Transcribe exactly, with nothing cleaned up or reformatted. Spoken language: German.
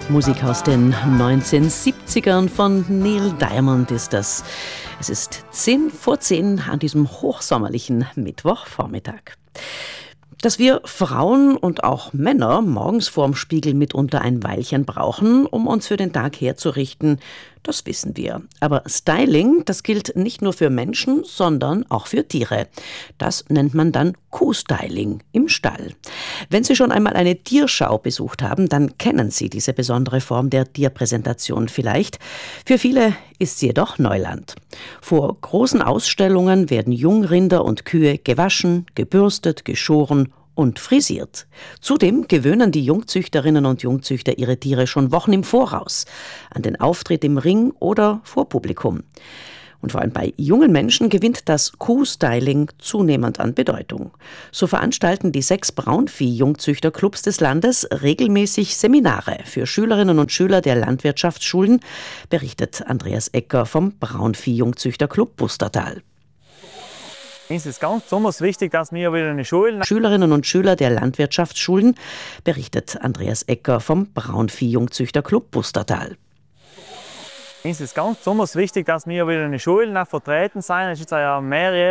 Musik aus den neunzehnhundertsiebzigern von Neil Diamond ist das. Es ist zehn vor zehn an diesem hochsommerlichen Mittwochvormittag. Dass wir Frauen und auch Männer morgens vorm Spiegel mitunter ein Weilchen brauchen, um uns für den Tag herzurichten, das wissen wir. Aber Styling, das gilt nicht nur für Menschen, sondern auch für Tiere. Das nennt man dann Kuhstyling im Stall. Wenn Sie schon einmal eine Tierschau besucht haben, dann kennen Sie diese besondere Form der Tierpräsentation vielleicht. Für viele ist sie jedoch Neuland. Vor großen Ausstellungen werden Jungrinder und Kühe gewaschen, gebürstet, geschoren und frisiert. Zudem gewöhnen die Jungzüchterinnen und Jungzüchter ihre Tiere schon Wochen im Voraus an den Auftritt im Ring oder vor Publikum. Und vor allem bei jungen Menschen gewinnt das Kuhstyling zunehmend an Bedeutung. So veranstalten die sechs Braunvieh-Jungzüchterclubs des Landes regelmäßig Seminare für Schülerinnen und Schüler der Landwirtschaftsschulen, berichtet Andreas Ecker vom Braunvieh-Jungzüchterclub Pustertal. Es ist ganz besonders wichtig, dass wir wieder in den Schulen... Schülerinnen und Schüler der Landwirtschaftsschulen, berichtet Andreas Ecker vom Braunvieh-Jungzüchterclub Pustertal. Es ist ganz besonders wichtig, dass wir wieder in den Schulen vertreten sein. Es ist ja mehrjährig